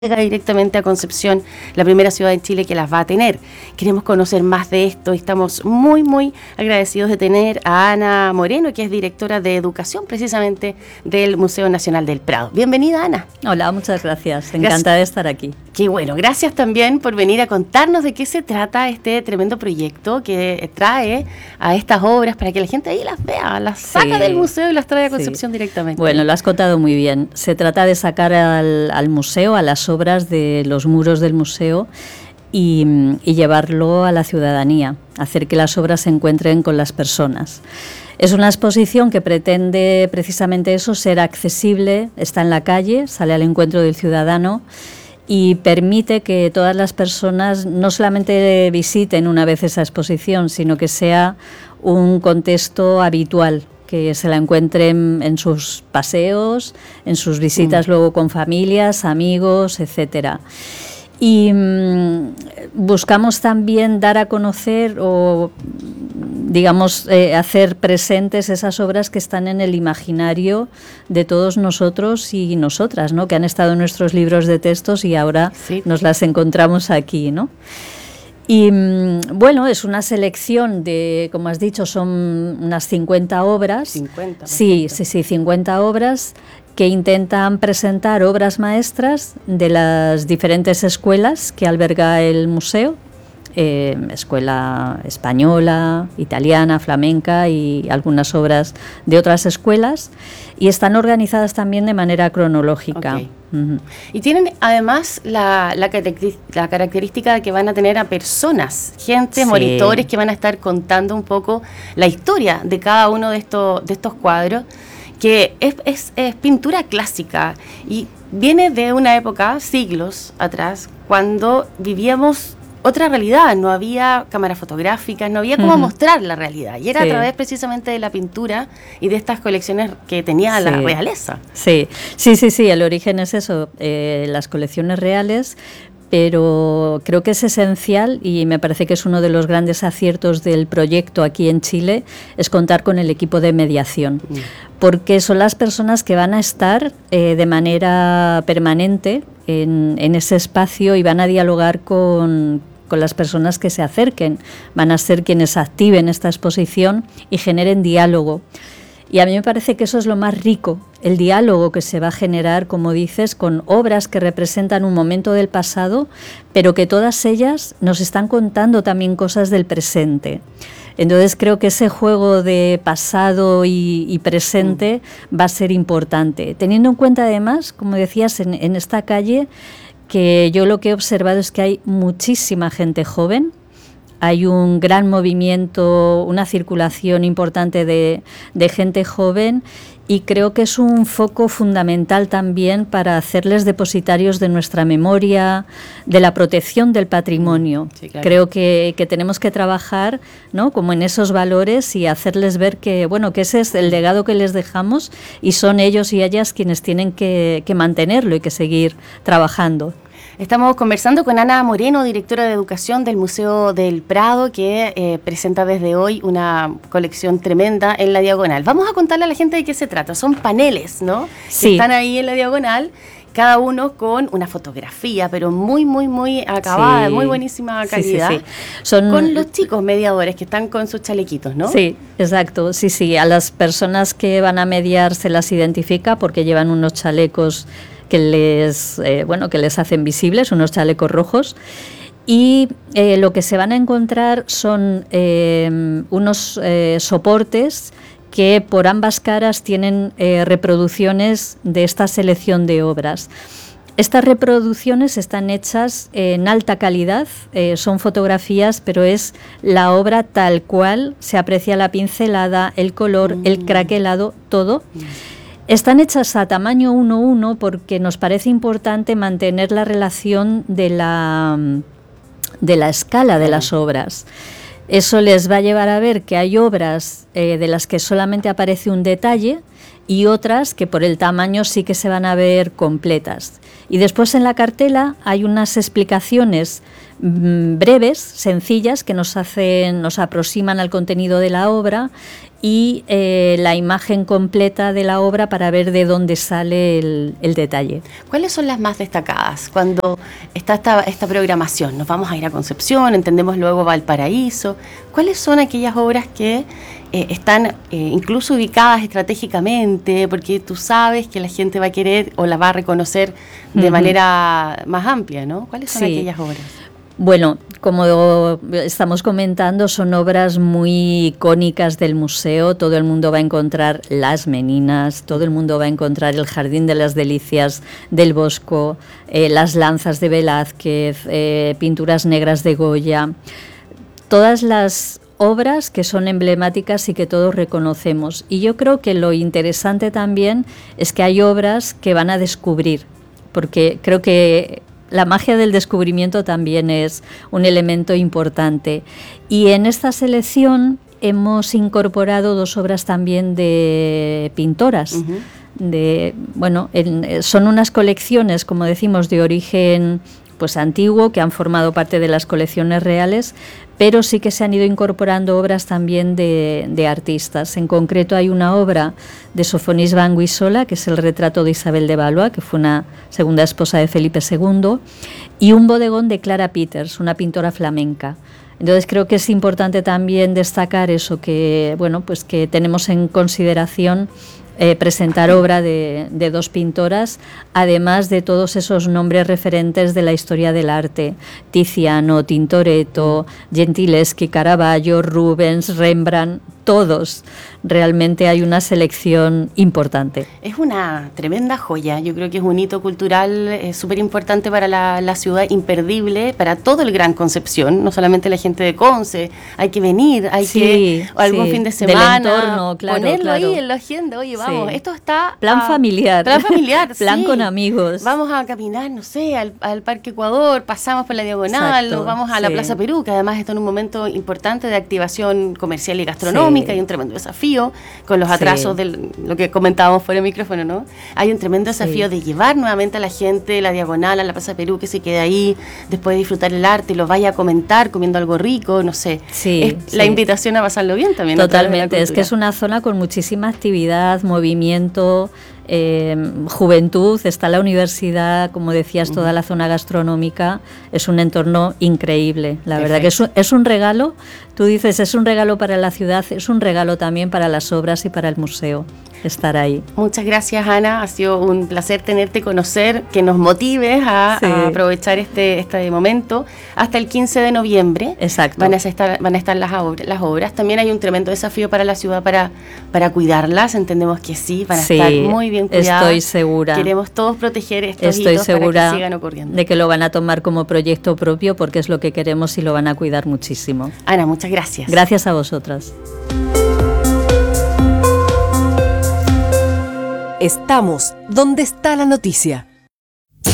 llega directamente a Concepción, la primera ciudad en Chile que las va a tener. Queremos conocer más de esto y estamos muy agradecidos de tener a Ana Moreno, que es directora de educación precisamente del Museo Nacional del Prado. Bienvenida, Ana. Hola, muchas gracias. Encantada de estar aquí. Qué bueno, gracias también por venir a contarnos de qué se trata este tremendo proyecto que trae a estas obras para que la gente ahí las vea, las saca del museo y las trae a Concepción directamente. Bueno, lo has contado muy bien. Se trata de sacar al museo, a las obras de los muros del museo y llevarlo a la ciudadanía, hacer que las obras se encuentren con las personas. Es una exposición que pretende precisamente eso, ser accesible, está en la calle, sale al encuentro del ciudadano y permite que todas las personas no solamente visiten una vez esa exposición, sino que sea un contexto habitual, que se la encuentren en sus paseos, en sus visitas luego con familias, amigos, etcétera. Y buscamos también dar a conocer o, digamos, hacer presentes esas obras que están en el imaginario de todos nosotros y nosotras, ¿no? Que han estado en nuestros libros de textos y ahora nos las encontramos aquí, ¿no? Y bueno, es una selección de, como has dicho, son unas 50 obras. 50. Sí, 50 obras que intentan presentar obras maestras de las diferentes escuelas que alberga el museo. Escuela española, italiana, flamenca y algunas obras de otras escuelas, y están organizadas también de manera cronológica. Okay. Y tienen además la característica de que van a tener a personas, gente, monitores que van a estar contando un poco la historia de cada uno de estos cuadros, que es pintura clásica y viene de una época, siglos atrás, cuando vivíamos otra realidad, no había cámaras fotográficas, no había cómo mostrar la realidad, y era a través precisamente de la pintura y de estas colecciones que tenía la realeza. Sí, el origen es eso, las colecciones reales, pero creo que es esencial y me parece que es uno de los grandes aciertos del proyecto aquí en Chile, es contar con el equipo de mediación, porque son las personas que van a estar de manera permanente en ese espacio y van a dialogar con las personas que se acerquen, van a ser quienes activen esta exposición y generen diálogo. Y a mí me parece que eso es lo más rico, el diálogo que se va a generar, como dices, con obras que representan un momento del pasado, pero que todas ellas nos están contando también cosas del presente. Entonces creo que ese juego de pasado y presente va a ser importante, teniendo en cuenta además, como decías, en esta calle, que yo lo que he observado es que hay muchísima gente joven, hay un gran movimiento, una circulación importante de gente joven, y creo que es un foco fundamental también para hacerles depositarios de nuestra memoria, de la protección del patrimonio. Sí, claro. Creo que tenemos que trabajar, ¿no?, como en esos valores y hacerles ver que, bueno, que ese es el legado que les dejamos y son ellos y ellas quienes tienen que mantenerlo y que seguir trabajando. Estamos conversando con Ana Moreno, directora de educación del Museo del Prado, que presenta desde hoy una colección tremenda en la Diagonal. Vamos a contarle a la gente de qué se trata. Son paneles, ¿no? Sí. Que están ahí en la Diagonal, cada uno con una fotografía, pero muy acabada, muy buenísima calidad. Sí. Son con los chicos mediadores que están con sus chalequitos, ¿no? Sí, exacto. Sí. A las personas que van a mediar se las identifica porque llevan unos chalecos que les hacen visibles, unos chalecos rojos, y lo que se van a encontrar son unos soportes que por ambas caras tienen reproducciones de esta selección de obras. Estas reproducciones están hechas en alta calidad, son fotografías, pero es la obra tal cual, se aprecia la pincelada, el color, el craquelado, todo. Están hechas a tamaño 1:1 porque nos parece importante mantener la relación de la escala de las obras. Eso les va a llevar a ver que hay obras de las que solamente aparece un detalle y otras que por el tamaño sí que se van a ver completas. Y después en la cartela hay unas explicaciones breves, sencillas, que nos aproximan al contenido de la obra y la imagen completa de la obra para ver de dónde sale el detalle. ¿Cuáles son las más destacadas cuando está esta programación? Nos vamos a ir a Concepción, entendemos luego Valparaíso. ¿Cuáles son aquellas obras que están incluso ubicadas estratégicamente, porque tú sabes que la gente va a querer o la va a reconocer de manera más amplia, ¿no? ¿Cuáles son aquellas obras? Bueno, como estamos comentando, son obras muy icónicas del museo. Todo el mundo va a encontrar Las Meninas, todo el mundo va a encontrar el Jardín de las Delicias del Bosco, las Lanzas de Velázquez, pinturas negras de Goya. Todas las obras que son emblemáticas y que todos reconocemos. Y yo creo que lo interesante también es que hay obras que van a descubrir, porque creo que la magia del descubrimiento también es un elemento importante. Y en esta selección hemos incorporado 2 obras también de pintoras. Son unas colecciones, como decimos, de origen pues antiguo, que han formado parte de las colecciones reales, pero sí que se han ido incorporando obras también de artistas. En concreto hay una obra de Sofonis van Guisola, que es el retrato de Isabel de Valois, que fue una segunda esposa de Felipe II, y un bodegón de Clara Peters, una pintora flamenca. Entonces creo que es importante también destacar eso, que pues que tenemos en consideración presentar obra de 2 pintoras, además de todos esos nombres referentes de la historia del arte: Tiziano, Tintoretto, Gentileschi, Caravaggio, Rubens, Rembrandt, todos. Realmente hay una selección importante. Es una tremenda joya. Yo creo que es un hito cultural súper importante para la ciudad, imperdible para todo el Gran Concepción, no solamente la gente de Conce. Hay que venir, algún fin de semana, del entorno, ponerlo ahí en la agenda. Oye, vamos, esto está... Plan familiar. Plan familiar, plan con amigos. Vamos a caminar, no sé, al Parque Ecuador, pasamos por la Diagonal, nos vamos a la Plaza Perú, que además está en un momento importante de activación comercial y gastronómica. Hay un tremendo desafío con los atrasos de lo que comentábamos fuera del micrófono, ¿no? Hay un tremendo desafío de llevar nuevamente a la gente la Diagonal, a la Plaza Perú, que se quede ahí, después de disfrutar el arte, lo vaya a comentar comiendo algo rico, no sé. La invitación a pasarlo bien también. Totalmente, es que es una zona con muchísima actividad, movimiento, juventud, está la universidad, como decías, toda la zona gastronómica, es un entorno increíble. La verdad que es un regalo, tú dices, es un regalo para la ciudad, es un regalo también para las obras y para el museo estar ahí. Muchas gracias, Ana, ha sido un placer tenerte, conocer, que nos motives a aprovechar este momento. Hasta el 15 de noviembre. Exacto. Van a estar las obras. También hay un tremendo desafío para la ciudad para cuidarlas, entendemos que van a estar muy bien cuidadas. Estoy segura. Queremos todos proteger estos hitos para que sigan ocurriendo. De que lo van a tomar como proyecto propio, porque es lo que queremos y lo van a cuidar muchísimo. Ana, muchas gracias. Gracias a vosotras. Estamos donde está la noticia.